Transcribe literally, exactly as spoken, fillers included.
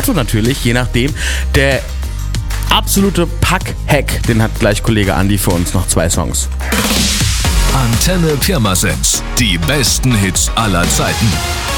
Auto natürlich, je nachdem. Der absolute Pack-Hack, den hat gleich Kollege Andi für uns noch zwei Songs. Antenne Pirmasens. Die besten Hits aller Zeiten.